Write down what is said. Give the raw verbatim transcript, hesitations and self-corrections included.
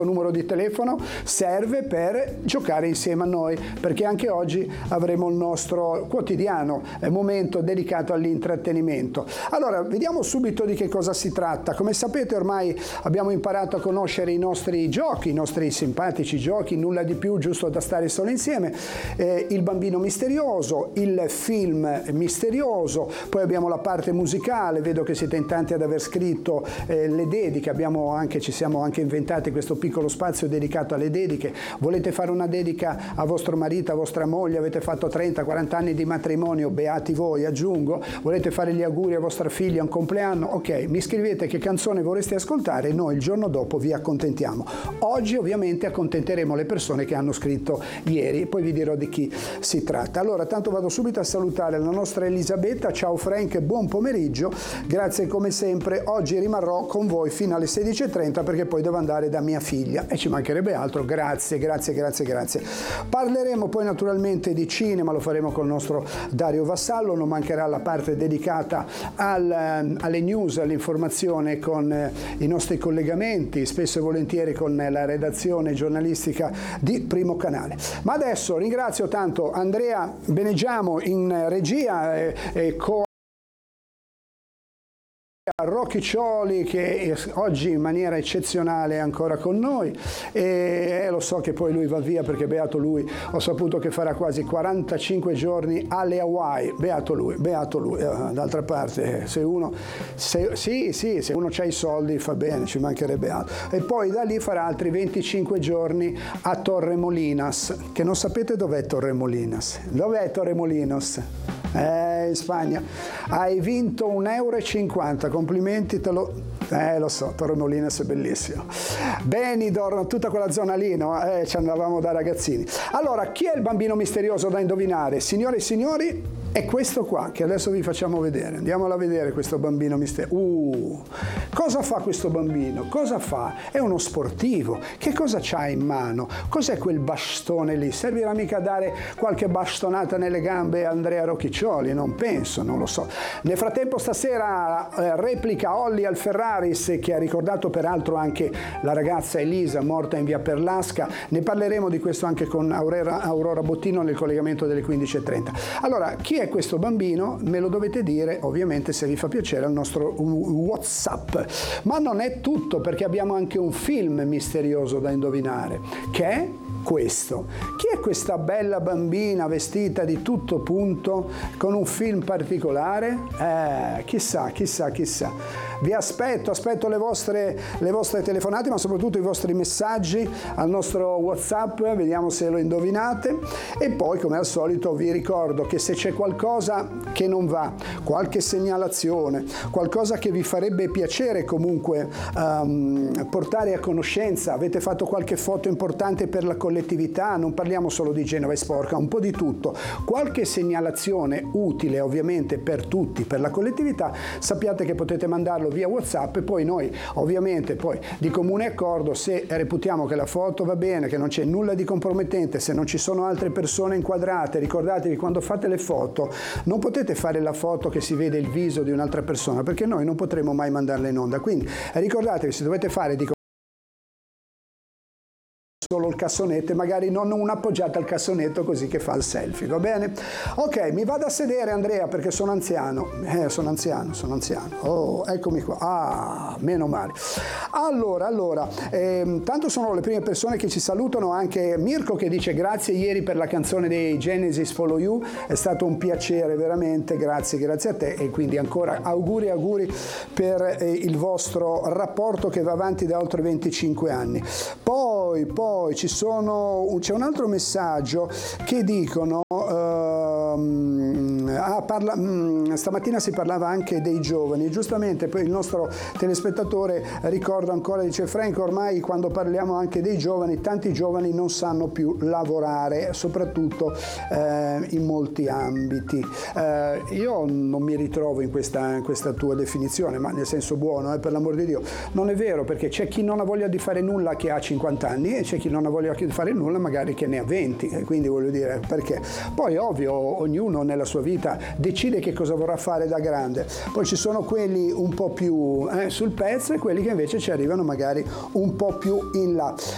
numero di telefono serve per giocare insieme a noi, perché anche oggi avremo il nostro quotidiano momento dedicato all'intrattenimento. Allora, vediamo subito di che cosa si tratta. Come sapete, ormai abbiamo imparato a conoscere i nostri giochi, i nostri simpatici giochi, nulla di più, giusto da stare solo insieme, eh, il bambino misterioso, il film misterioso, poi abbiamo la parte musicale, vedo che siete in tanti ad aver scritto eh, le dediche, abbiamo anche, ci siamo anche inventati questo piccolo piccolo spazio dedicato alle dediche. Volete fare una dedica a vostro marito, a vostra moglie, avete fatto trenta quaranta anni di matrimonio, beati voi, aggiungo, volete fare gli auguri a vostra figlia, un compleanno, ok, mi scrivete che canzone vorreste ascoltare e noi il giorno dopo vi accontentiamo. Oggi ovviamente accontenteremo le persone che hanno scritto ieri, poi vi dirò di chi si tratta. Allora, tanto vado subito a salutare la nostra Elisabetta. Ciao Frank, buon pomeriggio, grazie come sempre. Oggi rimarrò con voi fino alle sedici e trenta perché poi devo andare da mia figlia e ci mancherebbe altro. Grazie, grazie, grazie, grazie. Parleremo poi naturalmente di cinema, lo faremo con il nostro Dario Vassallo, non mancherà la parte dedicata al, alle news, all'informazione con eh, i nostri collegamenti, spesso e volentieri con la redazione giornalistica di Primo Canale. Ma adesso ringrazio tanto Andrea Benegiamo in regia e eh, co Rocchiccioli, che oggi in maniera eccezionale è ancora con noi e lo so che poi lui va via perché beato lui, ho saputo che farà quasi quarantacinque giorni alle Hawaii, beato lui, beato lui. D'altra parte se uno se, sì, sì, se uno c'ha i soldi fa bene, ci mancherebbe altro. E poi da lì farà altri venticinque giorni a Torremolinos, che non sapete dov'è Torremolinos. Dov'è Torremolinos? Eh, in Spagna. Hai vinto un euro e cinquanta, complimenti, te lo... Eh, lo so, Torremolinos è bellissimo. Benidorm, tutta quella zona lì, no? Eh, ci andavamo da ragazzini. Allora, chi è il bambino misterioso da indovinare? Signore e signori, è questo qua, che adesso vi facciamo vedere. Andiamola a vedere questo bambino misterioso. Uh, cosa fa questo bambino? Cosa fa? È uno sportivo. Che cosa c'ha in mano? Cos'è quel bastone lì? Servirà mica a dare qualche bastonata nelle gambe a Andrea Rocchiccioli? Non penso, non lo so. Nel frattempo stasera eh, replica Olli al Ferraris, che ha ricordato peraltro anche la ragazza Elisa morta in via Perlasca. Ne parleremo di questo anche con Aurora, Aurora Bottino nel collegamento delle quindici e trenta. Allora, chi è questo bambino? Me lo dovete dire, ovviamente, se vi fa piacere, al nostro WhatsApp. Ma non è tutto, perché abbiamo anche un film misterioso da indovinare, che è questo. Chi è questa bella bambina vestita di tutto punto con un film particolare? Eh, chissà, chissà, chissà. Vi aspetto, aspetto le vostre, le vostre telefonate, ma soprattutto i vostri messaggi al nostro WhatsApp, vediamo se lo indovinate. E poi, come al solito, vi ricordo che se c'è qualcosa che non va, qualche segnalazione, qualcosa che vi farebbe piacere comunque um, portare a conoscenza, avete fatto qualche foto importante per la collettività, non parliamo solo di Genova è sporca, un po' di tutto, qualche segnalazione utile ovviamente per tutti, per la collettività, sappiate che potete mandarlo via WhatsApp e poi noi ovviamente poi di comune accordo, se reputiamo che la foto va bene, che non c'è nulla di compromettente, se non ci sono altre persone inquadrate, ricordatevi quando fate le foto non potete fare la foto che si vede il viso di un'altra persona, perché noi non potremo mai mandarla in onda, quindi ricordatevi, se dovete fare di solo il cassonetto e magari non una appoggiata al cassonetto così che fa il selfie, va bene? Ok, mi vado a sedere Andrea perché sono anziano, eh, sono anziano, sono anziano, oh, eccomi qua, ah, meno male. Allora, allora, ehm, tanto sono le prime persone che ci salutano, anche Mirko che dice grazie ieri per la canzone dei Genesis Follow You, è stato un piacere veramente, grazie, grazie a te e quindi ancora auguri, auguri per eh, il vostro rapporto che va avanti da oltre venticinque anni. Poi, poi ci sono, c'è un altro messaggio che dicono uh, ah, parla, mh, stamattina si parlava anche dei giovani, giustamente poi il nostro telespettatore ricorda ancora, dice Franco, ormai quando parliamo anche dei giovani, tanti giovani non sanno più lavorare, soprattutto eh, in molti ambiti. Eh, io non mi ritrovo in questa, in questa tua definizione, ma nel senso buono, eh, per l'amor di Dio, non è vero, perché c'è chi non ha voglia di fare nulla che ha cinquanta anni e c'è chi non ha voglia di fare nulla magari che ne ha venti, e quindi voglio dire, perché poi ovvio ognuno nella sua vita decide che cosa vorrà fare da grande, poi ci sono quelli un po' più eh, sul pezzo e quelli che invece ci arrivano magari un po' più in là.